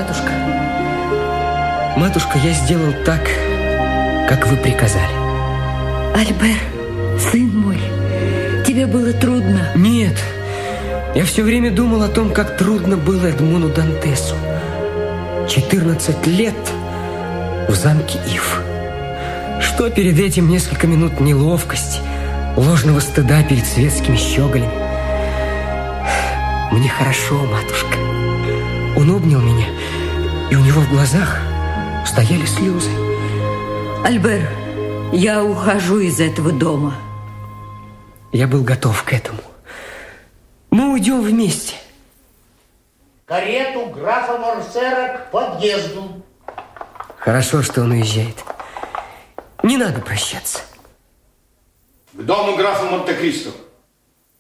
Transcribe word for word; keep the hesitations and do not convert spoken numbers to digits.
матушка. Матушка, я сделал так, как вы приказали. Альбер, сын мой, тебе было трудно? Нет, я все время думал о том, как трудно было Эдмону Дантесу. четырнадцать лет в замке Ив. Что перед этим несколько минут неловкости, ложного стыда перед светскими щеголями. Мне хорошо, матушка. Он обнял меня, и у него в глазах стояли слезы. Альбер, я ухожу из этого дома. Я был готов к этому. Мы уйдем вместе. Карету графа Морсера к подъезду. Хорошо, что он уезжает. Не надо прощаться. К дому графа Монте-Кристо.